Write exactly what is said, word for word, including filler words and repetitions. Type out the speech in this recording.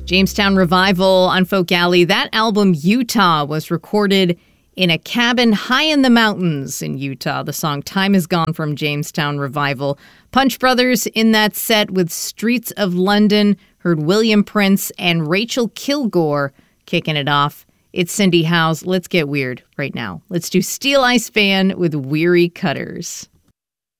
Jamestown Revival on Folk Alley. That album, Utah, was recorded in a cabin high in the mountains in Utah. The song Time Is Gone from Jamestown Revival. Punch Brothers in that set with Streets of London. Heard William Prince and Rachel Kilgore kicking it off. It's Cindy Howes. Let's get weird right now. Let's do Steel Ice Fan with Weary Cutters.